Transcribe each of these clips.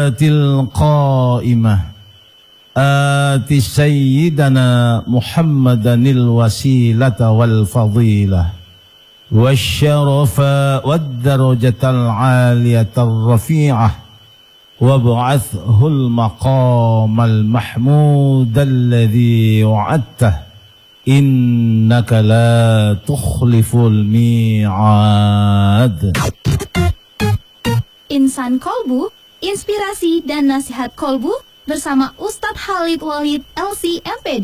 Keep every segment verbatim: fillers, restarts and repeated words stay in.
الصلاة القائمة آت سيدنا محمدا الوسيلة والفضيلة والشرف والدرجة العالية الرفيعة وابعثه المقام المحمود الذي وعدته إنك لا تخلف الميعاد. Insan Kolbu, inspirasi dan nasihat Kolbu bersama Ustadz Khalid Wahid L C M P D.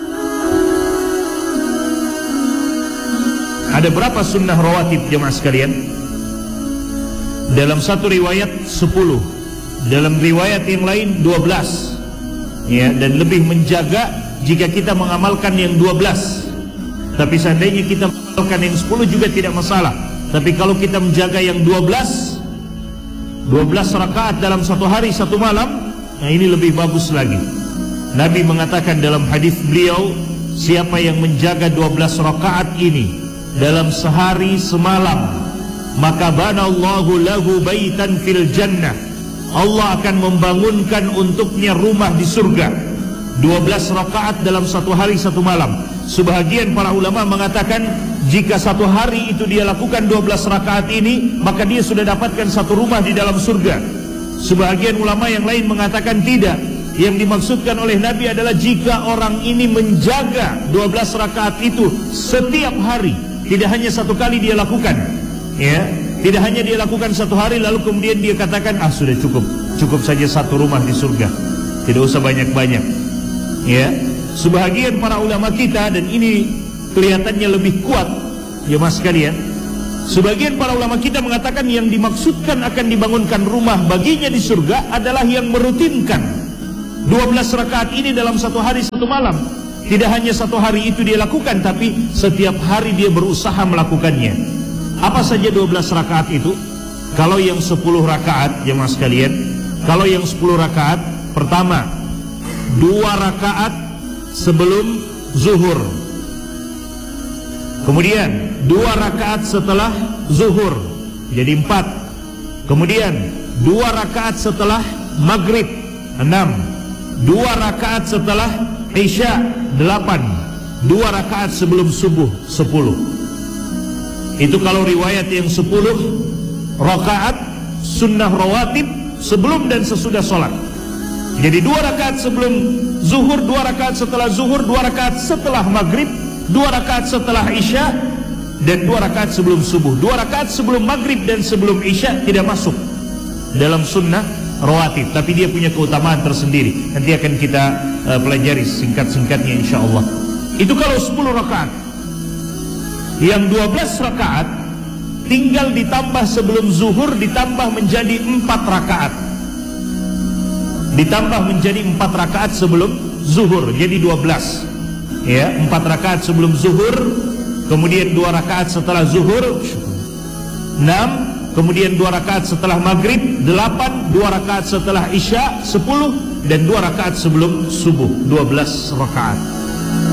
Ada berapa sunnah rawatib jemaah sekalian? Dalam satu riwayat sepuluh, dalam riwayat yang lain dua belas, ya, dan lebih menjaga jika kita mengamalkan yang dua belas. Tapi seandainya kita mengamalkan yang sepuluh juga tidak masalah. Tapi kalau kita menjaga yang dua belas, dua belas rakaat dalam satu hari satu malam, nah ini lebih bagus lagi. Nabi mengatakan dalam hadis beliau, siapa yang menjaga dua belas rakaat ini dalam sehari semalam, maka banallahu lahu baitan fil jannah, Allah akan membangunkan untuknya rumah di surga. Dua belas rakaat dalam satu hari satu malam. Sebahagian para ulama mengatakan jika satu hari itu dia lakukan dua belas rakaat ini, maka dia sudah dapatkan satu rumah di dalam surga. Sebahagian ulama yang lain mengatakan tidak. Yang dimaksudkan oleh Nabi adalah jika orang ini menjaga dua belas rakaat itu setiap hari, tidak hanya satu kali dia lakukan, ya, tidak hanya dia lakukan satu hari lalu kemudian dia katakan ah sudah cukup, cukup saja satu rumah di surga, tidak usah banyak-banyak, ya. Sebahagian para ulama kita, dan ini kelihatannya lebih kuat, ya mas sekalian, sebagian para ulama kita mengatakan yang dimaksudkan akan dibangunkan rumah baginya di surga adalah yang merutinkan dua belas rakaat ini dalam satu hari satu malam. Tidak hanya satu hari itu dia lakukan, tapi setiap hari dia berusaha melakukannya. Apa saja dua belas rakaat itu? Kalau yang sepuluh rakaat, jemaah sekalian, kalau yang sepuluh rakaat, pertama, dua rakaat sebelum zuhur. Kemudian, dua rakaat setelah zuhur, jadi empat. Kemudian, dua rakaat setelah maghrib, enam. Dua rakaat setelah isya, delapan. Dua rakaat sebelum subuh, sepuluh. Itu kalau riwayat yang sepuluh rakaat sunnah rawatib sebelum dan sesudah sholat. Jadi dua rakaat sebelum zuhur, dua rakaat setelah zuhur, dua rakaat setelah maghrib, dua rakaat setelah isya, dan dua rakaat sebelum subuh. Dua rakaat sebelum maghrib dan sebelum isya tidak masuk dalam sunnah rawatib, tapi dia punya keutamaan tersendiri. Nanti akan kita uh, pelajari singkat-singkatnya insyaallah. Itu kalau sepuluh rakaat. Yang dua belas rakaat tinggal ditambah sebelum zuhur, ditambah menjadi empat rakaat. Ditambah menjadi empat rakaat sebelum zuhur, jadi dua belas. Ya, empat rakaat sebelum zuhur, kemudian dua rakaat setelah zuhur, enam. Kemudian dua rakaat setelah maghrib, delapan. Dua rakaat setelah isya, sepuluh. Dan dua rakaat sebelum subuh, dua belas rakaat.